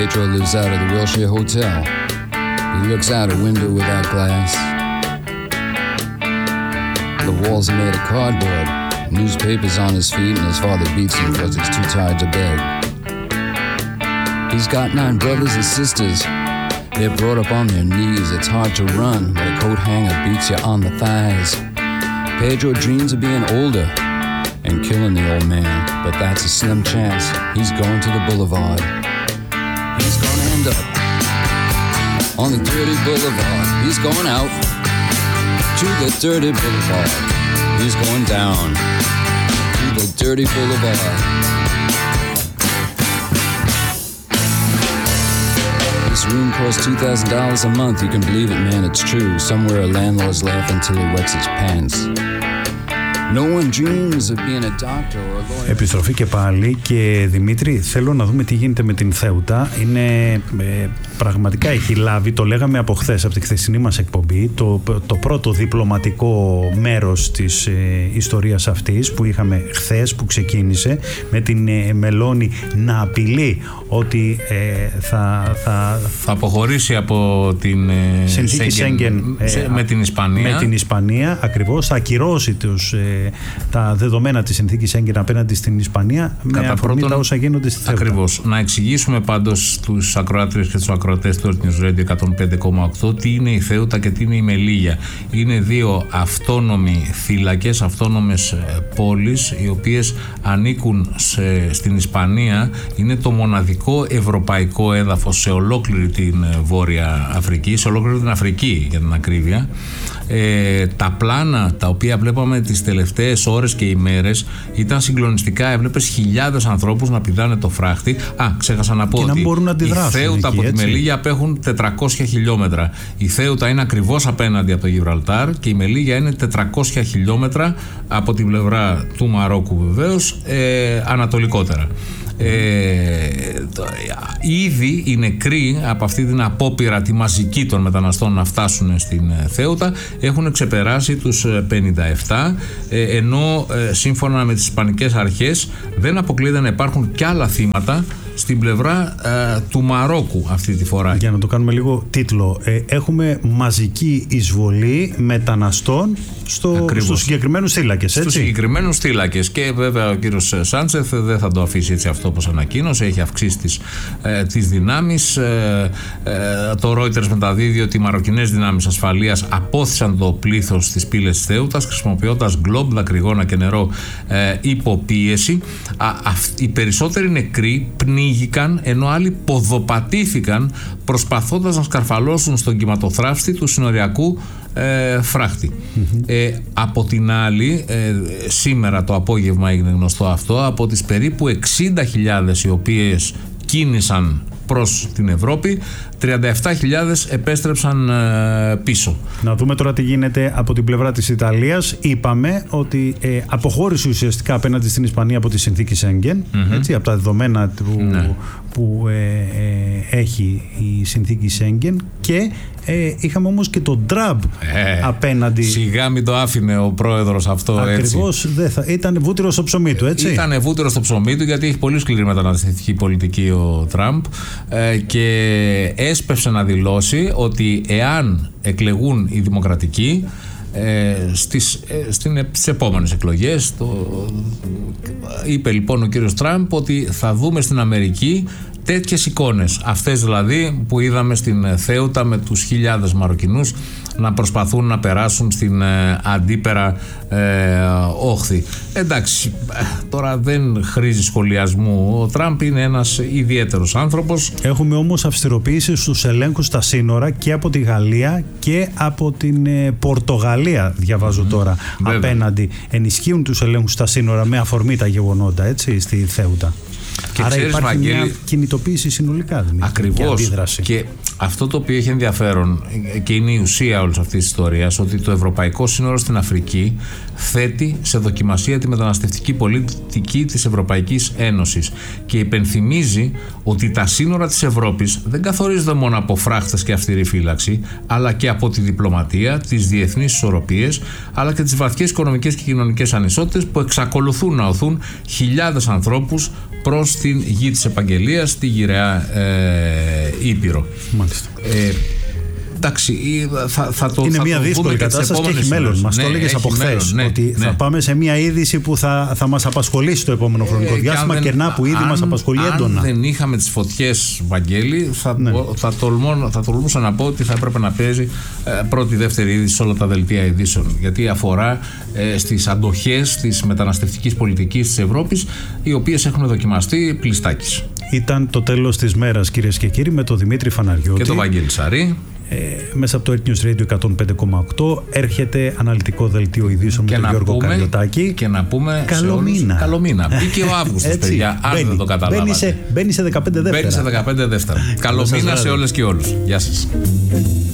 Pedro lives out of the Wilshire Hotel. He looks out a window without glass. The walls are made of cardboard. Newspapers on his feet, and his father beats him because he's too tired to beg. He's got 9 brothers and sisters. They're brought up on their knees. It's hard to run, but a coat hanger beats you on the thighs. Pedro dreams of being older and killing the old man, but that's a slim chance. He's going to the boulevard. He's gonna end up on the dirty boulevard. He's going out to the dirty boulevard. He's going down to the dirty boulevard. This room costs $2,000 a month. You can believe it, man, it's true. Somewhere a landlord's laughing till he wets his pants. No one dreams of being a doctor or a lawyer. Επιστροφή και πάλι. Και Δημήτρη, θέλω να δούμε τι γίνεται με την Θέουτα. Είναι πραγματικά έχει λάβει, το λέγαμε από χθες, από τη χθεσινή μας εκπομπή, το πρώτο διπλωματικό μέρος της ιστορίας αυτής που είχαμε χθες, που ξεκίνησε με την Μελώνη να απειλεί ότι θα αποχωρήσει από την συνθήκη Σέγγεν με την Ισπανία. Με την Ισπανία, ακριβώς, θα ακυρώσει τα δεδομένα της συνθήκης Σέγγεν απέναντι στην Ισπανία με αφορμή τα όσα γίνονται στη Θέουτα. Ακριβώς. Να εξηγήσουμε πάντως στους ακροάτριες και στους ακροατές του Earth News Radio 105,8 τι είναι η Θέουτα και τι είναι η Μελίγια. Είναι 2 αυτόνομοι θύλακες, αυτόνομες πόλεις, οι οποίες ανήκουν στην Ισπανία. Είναι το μοναδικό ευρωπαϊκό έδαφος σε ολόκληρη την Βόρεια Αφρική, σε ολόκληρη την Αφρική για την ακρίβεια. Τα πλάνα τα οποία βλέπαμε τις τελευταίες ώρες και ημέρες ήταν συγκλονιστικά. Έβλεπες χιλιάδες ανθρώπους να πηδάνε το φράχτη. Ξέχασα να πω ότι η Θέουτα από τη Μελίγια απέχουν 400 χιλιόμετρα. Η Θέουτα είναι ακριβώς απέναντι από το Γιβραλτάρ και η Μελίγια είναι 400 χιλιόμετρα από την πλευρά του Μαρόκου, βεβαίως, ανατολικότερα. Ήδη οι νεκροί από αυτή την απόπειρα τη μαζική των μεταναστών να φτάσουν στην Θέουτα έχουν ξεπεράσει τους 57, ενώ σύμφωνα με τις ισπανικές αρχές δεν αποκλείεται να υπάρχουν κι άλλα θύματα στην πλευρά του Μαρόκου αυτή τη φορά. Για να το κάνουμε λίγο τίτλο, έχουμε μαζική εισβολή μεταναστών στους συγκεκριμένους θύλακες, έτσι. Στους συγκεκριμένους θύλακες, και βέβαια ο κύριος Σάντσεθ δεν θα το αφήσει έτσι αυτό όπως ανακοίνωσε, έχει αυξήσει τις δυνάμεις. Το Reuters μεταδίδει ότι οι μαροκινές δυνάμεις ασφαλείας απόθυσαν το πλήθος στις πύλες της Θέουτας χρησιμοποιώντας γκλόμπ, δακρυγόνα και νερό υποπίεση. Οι περισσότεροι νεκροί πνίγηκαν, ενώ άλλοι ποδοπατήθηκαν προσπαθώντας να σκαρφαλώσουν στον κυματοθράφστη του συνοριακού φράχτη. Από την άλλη, σήμερα το απόγευμα έγινε γνωστό αυτό, από τις περίπου 60.000 οι οποίες κίνησαν προς την Ευρώπη, 37.000 επέστρεψαν πίσω. Να δούμε τώρα τι γίνεται από την πλευρά της Ιταλίας. Είπαμε ότι αποχώρησε ουσιαστικά απέναντι στην Ισπανία από τη συνθήκη Σέγγεν, έτσι, από τα δεδομένα που έχει η συνθήκη Σέγγεν, και είχαμε όμως και τον Τραμπ απέναντι. Σιγά μην το άφηνε ο πρόεδρος αυτό. Ακριβώς, ήταν βούτυρο στο ψωμί του, έτσι. Ήταν βούτυρο στο ψωμί του, γιατί έχει πολύ σκληρή μεταναστευτική πολιτική ο Τραμπ, και έσπευσε να δηλώσει ότι εάν εκλεγούν οι δημοκρατικοί στις επόμενες εκλογές, είπε λοιπόν ο κύριος Τραμπ ότι θα δούμε στην Αμερική τέτοιες εικόνες, αυτές δηλαδή που είδαμε στην Θέουτα με τους χιλιάδες Μαροκινούς να προσπαθούν να περάσουν στην αντίπερα όχθη. Εντάξει, τώρα δεν χρήζει σχολιασμού. Ο Τραμπ είναι ένας ιδιαίτερος άνθρωπος. Έχουμε όμως αυστηροποίηση στους ελέγχους στα σύνορα και από τη Γαλλία και από την Πορτογαλία, διαβάζω τώρα, απέναντι. Ενισχύουν τους ελέγχους στα σύνορα με αφορμή τα γεγονότα, έτσι, στη Θέουτα. Και άρα ξέρεις, υπάρχει μια κινητοποίηση συνολικά. Ακριβώς. Και αυτό το οποίο έχει ενδιαφέρον και είναι η ουσία όλης αυτής της ιστορίας, ότι το ευρωπαϊκό σύνορο στην Αφρική θέτει σε δοκιμασία τη μεταναστευτική πολιτική της Ευρωπαϊκής Ένωσης και υπενθυμίζει ότι τα σύνορα της Ευρώπης δεν καθορίζονται μόνο από φράχτες και αυστηρή φύλαξη, αλλά και από τη διπλωματία, τις διεθνείς ισορροπίες, αλλά και τις βαθιές οικονομικές και κοινωνικές ανισότητες που εξακολουθούν να οθούν χιλιάδες ανθρώπους προς προς την γη της επαγγελίας, στη γυραιά Ήπειρο. Μάλιστα. Εντάξει, είναι μια δύσκολη κατάσταση και έχει μέλλον. Μας το έλεγες από χθες, ότι θα πάμε σε μια είδηση που θα μας απασχολήσει το επόμενο χρονικό διάστημα, κενά που ήδη μας απασχολεί έντονα. Αν δεν είχαμε τις φωτιές, Βαγγέλη, θα τολμούσα να πω ότι θα έπρεπε να παίζει πρώτη-δεύτερη είδηση σε όλα τα δελτία ειδήσεων. Γιατί αφορά στις αντοχές της μεταναστευτικής πολιτικής της Ευρώπης, οι οποίες έχουν δοκιμαστεί πλειστάκης. Ήταν το τέλος της μέρας, κυρίες και κύριοι, με τον Δημήτρη Φαναριώτη και τον Βαγγέλη Σαρή. Μέσα από το Earth News Radio 105,8 έρχεται αναλυτικό δελτίο ειδήσεων με τον Γιώργο Καριωτάκη. Και να πούμε καλό μήνα. Καλό μήνα. Μπήκε ο Αύγουστος, παιδιά, αν δεν το καταλάβατε. Μπαίνει σε 15 δεύτερα. Καλό μήνα σε όλες και όλους. Γεια σας.